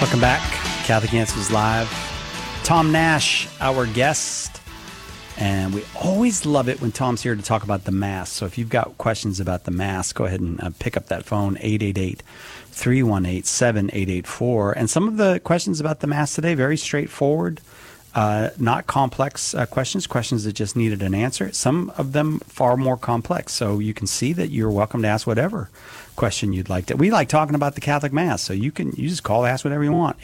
Welcome back. Catholic Answers Live. Tom Nash, our guest. And we always love it when Tom's here to talk about the Mass. So if you've got questions about the Mass, go ahead and pick up that phone, 888-318-7884. And some of the questions about the Mass today, very straightforward, not complex questions that just needed an answer. Some of them far more complex. So you can see that you're welcome to ask whatever question you'd like to. We like talking about the Catholic Mass, so you just call, ask whatever you want.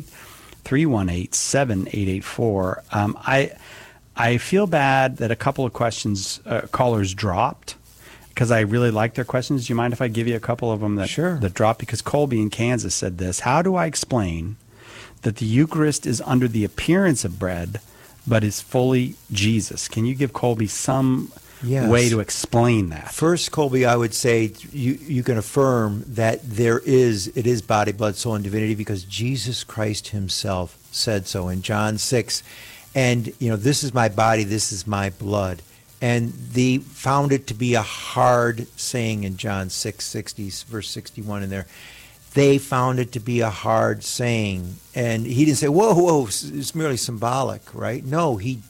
888-318-7884. I feel bad that a couple of callers dropped because I really like their questions. Do you mind if I give you a couple of them that dropped? Because Colby in Kansas said this: how do I explain that the Eucharist is under the appearance of bread but is fully Jesus? Can you give Colby some way to explain that? First, Colby, I would say you can affirm that it is body, blood, soul, and divinity because Jesus Christ himself said so in John 6. And, this is my body, this is my blood. And they found it to be a hard saying in John 6:60, verse 61 in there. They found it to be a hard saying. And he didn't say, whoa, it's merely symbolic, right? No, he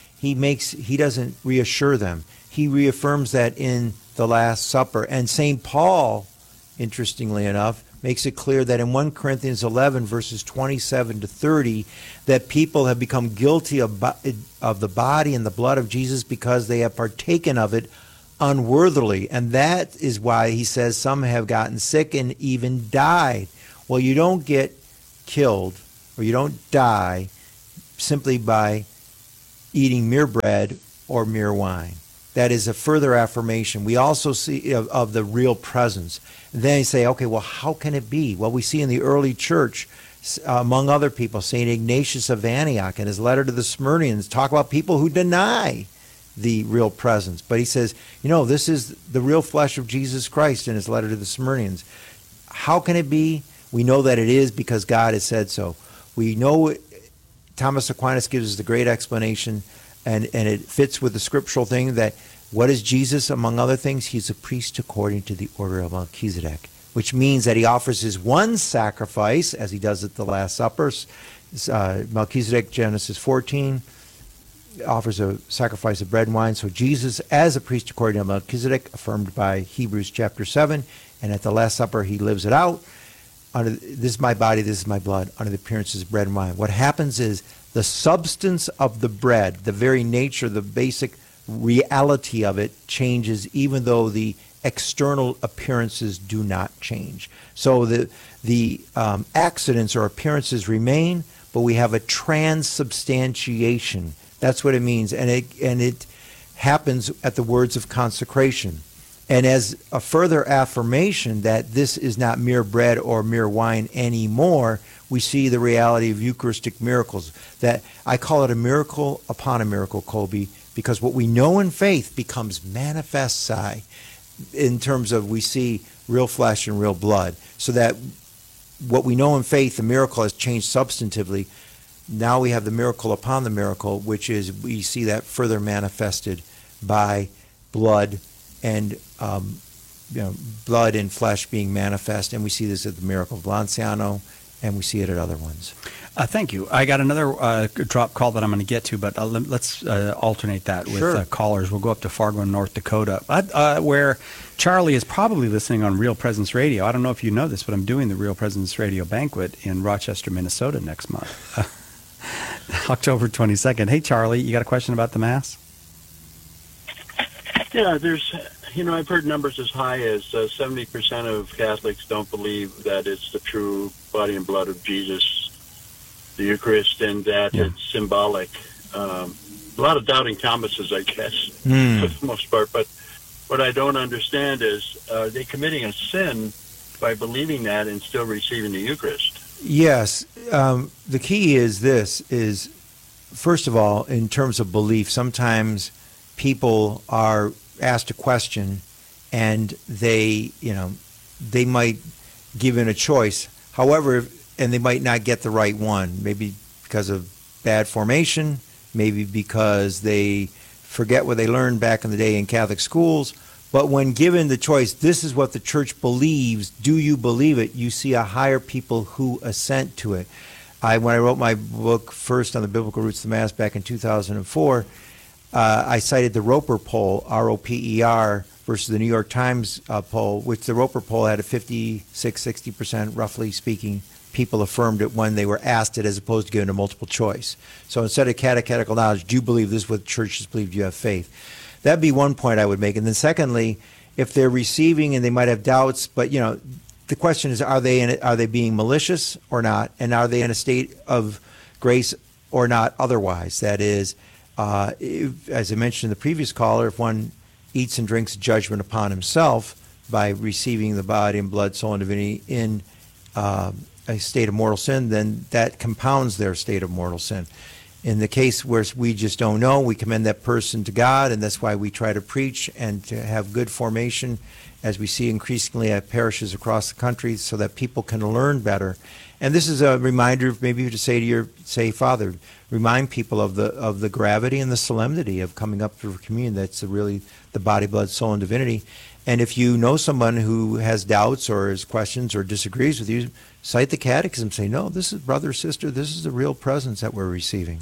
doesn't reassure them. He reaffirms that in the Last Supper. And St. Paul, interestingly enough, makes it clear that in 1 Corinthians 11, verses 27 to 30, that people have become guilty of the body and the blood of Jesus because they have partaken of it unworthily. And that is why he says some have gotten sick and even died. Well, you don't get killed or you don't die simply by eating mere bread or mere wine. That is a further affirmation. We also see of the real presence. And then you say, okay, well, how can it be? Well, we see in the early church, among other people, St. Ignatius of Antioch in his letter to the Smyrnians, talk about people who deny the real presence. But he says, this is the real flesh of Jesus Christ in his letter to the Smyrnians. How can it be? We know that it is because God has said so. We know Thomas Aquinas gives us the great explanation, and it fits with the scriptural thing that what is Jesus, among other things? He's a priest according to the order of Melchizedek, which means that he offers his one sacrifice, as he does at the Last Supper. Melchizedek, Genesis 14, offers a sacrifice of bread and wine. So Jesus, as a priest according to Melchizedek, affirmed by Hebrews chapter 7, and at the Last Supper he lives it out. This is my body, this is my blood, under the appearances of bread and wine. What happens is the substance of the bread, the very nature, the basic reality of it changes even though the external appearances do not change. So the accidents or appearances remain, but we have a transubstantiation. That's what it means. And it happens at the words of consecration. And as a further affirmation that this is not mere bread or mere wine anymore, we see the reality of Eucharistic miracles. That I call it a miracle upon a miracle, Colby, because what we know in faith becomes manifest in terms of we see real flesh and real blood. So that what we know in faith, the miracle has changed substantively. Now we have the miracle upon the miracle, which is we see that further manifested by blood and blood and flesh being manifest, and we see this at the miracle of Lanciano, and we see it at other ones. Thank you. I got another drop call that I'm going to get to, but let's alternate that with callers. We'll go up to Fargo, North Dakota, where Charlie is probably listening on Real Presence Radio. I don't know if you know this, but I'm doing the Real Presence Radio banquet in Rochester, Minnesota next month, October 22nd. Hey, Charlie, you got a question about the Mass? Yeah, I've heard numbers as high as 70% of Catholics don't believe that it's the true body and blood of Jesus, the Eucharist, and that it's symbolic. A lot of doubting Thomases, I guess, for the most part. But what I don't understand is, are they committing a sin by believing that and still receiving the Eucharist? Yes. The key is first of all, in terms of belief, sometimes people are asked a question and they might give in a choice. However, and they might not get the right one, maybe because of bad formation, maybe because they forget what they learned back in the day in Catholic schools, But when given the choice, this is what the church believes, do you believe it? You see a higher people who assent to it. When I wrote my book first on the biblical roots of the Mass back in 2004, I cited the Roper poll, R-O-P-E-R, versus the New York Times poll, which the Roper poll had a 56-60%, roughly speaking, people affirmed it when they were asked it as opposed to given a multiple choice. So instead of catechetical knowledge, do you believe this is what the churches believe? Do you have faith? That'd be one point I would make. And then secondly, if they're receiving and they might have doubts, but the question is, are they being malicious or not? And are they in a state of grace or not otherwise? That is, as I mentioned in the previous caller, if one eats and drinks judgment upon himself by receiving the body and blood, soul, and divinity in a state of mortal sin, then that compounds their state of mortal sin. In the case where we just don't know, we commend that person to God, and that's why we try to preach and to have good formation, as we see increasingly at parishes across the country, so that people can learn better. And this is a reminder, maybe to say, Father, remind people of the gravity and the solemnity of coming up for communion. That's really the body, blood, soul, and divinity. And if you know someone who has doubts or has questions or disagrees with you, cite the catechism. Say, no, this is brother, sister, this is the real presence that we're receiving.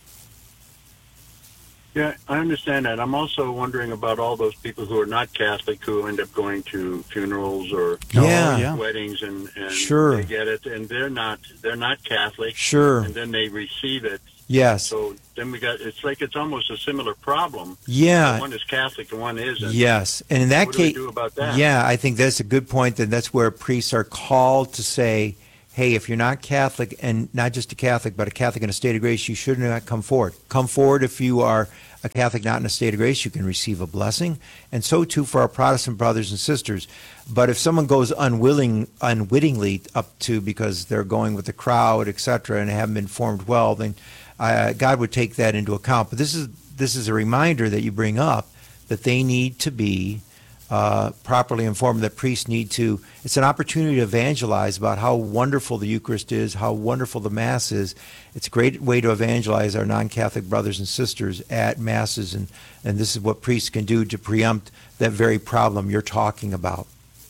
Yeah, I understand that. I'm also wondering about all those people who are not Catholic who end up going to funerals or weddings and sure. They get it, and they're not Catholic. Sure. And then they receive it. Yes. So then it's almost a similar problem. Yeah. One is Catholic and one isn't. Yes. And in that what case, do we do about that? Yeah, I think that's a good point. That's where priests are called to say, hey, if you're not Catholic, and not just a Catholic, but a Catholic in a state of grace, you should not come forward. Come forward if you are a Catholic not in a state of grace, you can receive a blessing. And so too for our Protestant brothers and sisters. But if someone goes unwittingly up to, because they're going with the crowd, etc., and haven't been formed well, then God would take that into account. But this is a reminder that you bring up, that they need to be properly informed, that priests need to. It's an opportunity to evangelize about how wonderful the Eucharist is, how wonderful the Mass is. It's a great way to evangelize our non-Catholic brothers and sisters at Masses, and this is what priests can do to preempt that very problem you're talking about.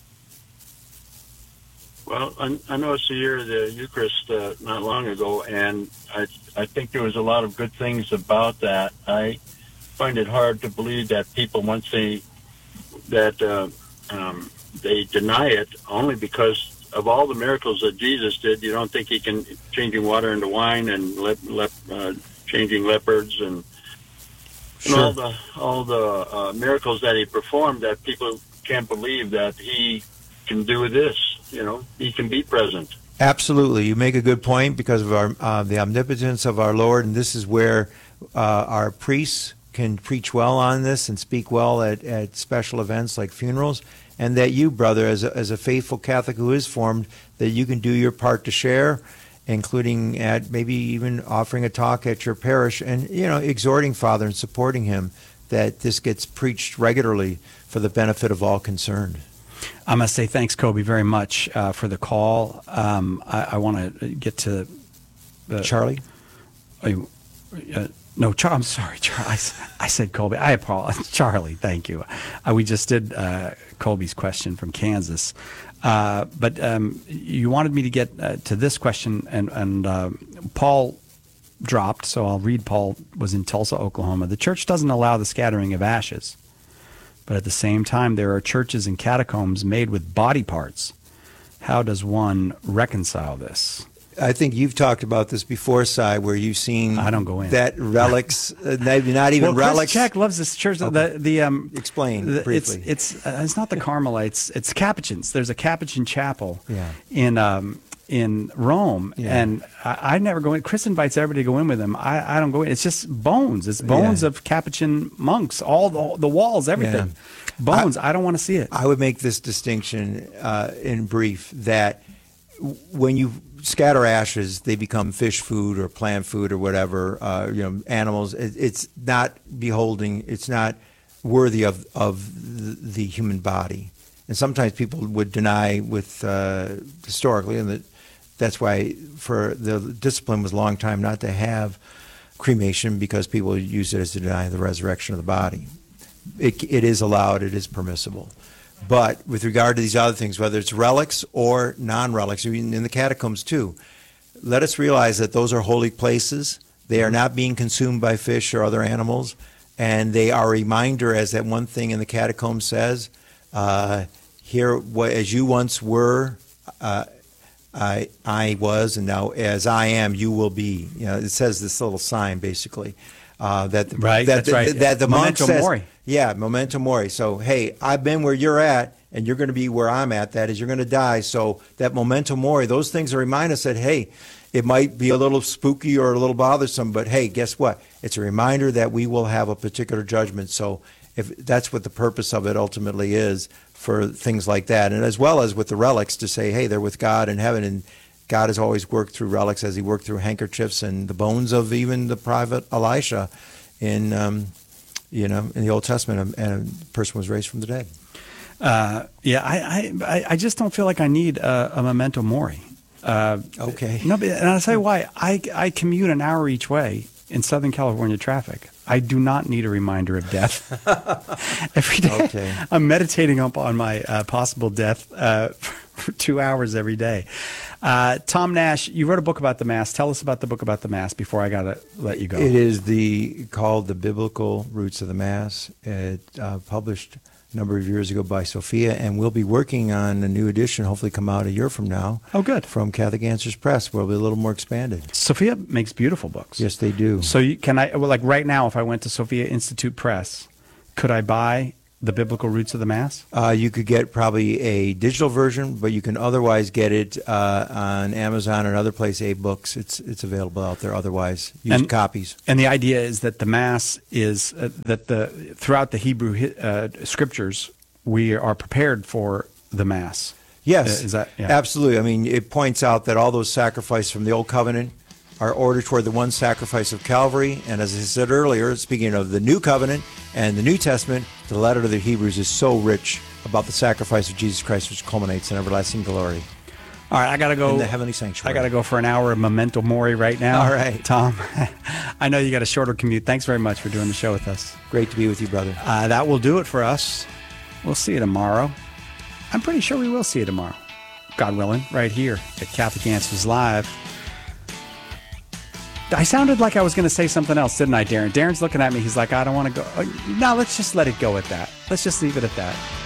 Well, I noticed the year of the Eucharist not long ago, and I think there was a lot of good things about that. I find it hard to believe that people, once they deny it only because of all the miracles that Jesus did. You don't think he can changing water into wine and changing leopards and Sure. all the miracles that he performed, that people can't believe that he can do this. He can be present. Absolutely, you make a good point because of the omnipotence of our Lord, and this is where our priests can preach well on this and speak well at special events like funerals, and that you, brother, as a faithful Catholic who is formed, that you can do your part to share, including at maybe even offering a talk at your parish and exhorting Father and supporting him, that this gets preached regularly for the benefit of all concerned. I must say thanks, Kobe, very much for the call. I want to get to Charlie. No, I'm sorry, Charlie. I said Colby. I apologize. Charlie, thank you. We just did Colby's question from Kansas. But you wanted me to get to this question, and Paul dropped, so I'll read. Paul was in Tulsa, Oklahoma. The church doesn't allow the scattering of ashes, but at the same time, there are churches and catacombs made with body parts. How does one reconcile this? I think you've talked about this before, Si, where you've seen I don't go in. that relics, maybe not even relics. Chris Check loves this church. Okay. Explain briefly. It's not the Carmelites. It's Capuchins. There's a Capuchin chapel in Rome, and I never go in. Chris invites everybody to go in with him. I don't go in. It's just bones. It's bones of Capuchin monks. All the walls, everything. Yeah. Bones. I don't want to see it. I would make this distinction in brief, that when you scatter ashes, they become fish food or plant food or whatever, animals. It's not beholding, it's not worthy of the human body. And sometimes people would deny with historically, and that's why for the discipline was a long time not to have cremation, because people used it as to deny the resurrection of the body. it is allowed, it is permissible. But with regard to these other things, whether it's relics or non-relics, even in the catacombs too, let us realize that those are holy places. They are not being consumed by fish or other animals, and they are a reminder, as that one thing in the catacomb says, here, as you once were, I was, and now as I am, you will be. You know, it says this little sign, basically. That the monk Memento says, mori. Yeah, memento mori. So, hey, I've been where you're at, and you're going to be where I'm at. That is, you're going to die. So that memento mori, those things remind us that, hey, it might be a little spooky or a little bothersome, but hey, guess what? It's a reminder that we will have a particular judgment. So if that's what the purpose of it ultimately is for things like that, and as well as with the relics, to say, hey, they're with God in heaven, and God has always worked through relics as he worked through handkerchiefs and the bones of even the prophet Elisha in the Old Testament, and a person was raised from the dead. I just don't feel like I need a memento mori. Okay. No, and I'll tell you why. I commute an hour each way in Southern California traffic. I do not need a reminder of death. Every day, Okay. I'm meditating on my possible death for 2 hours every day. Tom Nash, you wrote a book about the Mass. Tell us about the book about the Mass before I got to let you go. It is called The Biblical Roots of the Mass. It published a number of years ago by Sophia, and we'll be working on a new edition, hopefully come out a year from now. Oh, good. From Catholic Answers Press, where it'll be a little more expanded. Sophia makes beautiful books. Yes, they do. So like right now, if I went to Sophia Institute Press, could I buy The Biblical Roots of the Mass? You could get probably a digital version, but you can otherwise get it on Amazon and other places, books. It's available out there otherwise. Used copies. And the idea is that the Mass is throughout the Hebrew scriptures, we are prepared for the Mass. Yes, Is that, yeah. absolutely. I mean, it points out that all those sacrifices from the Old Covenant are ordered toward the one sacrifice of Calvary. And as I said earlier, speaking of the New Covenant and the New Testament, the letter to the Hebrews is so rich about the sacrifice of Jesus Christ, which culminates in everlasting glory. All right, I got to go. In the heavenly sanctuary. I got to go for an hour of memento mori right now. All right. Tom, I know you got a shorter commute. Thanks very much for doing the show with us. Great to be with you, brother. That will do it for us. We'll see you tomorrow. I'm pretty sure we will see you tomorrow, God willing, right here at Catholic Answers Live. I sounded like I was going to say something else, didn't I, Darren? Darren's looking at me. He's like, I don't want to go. No, let's just let it go at that. Let's just leave it at that.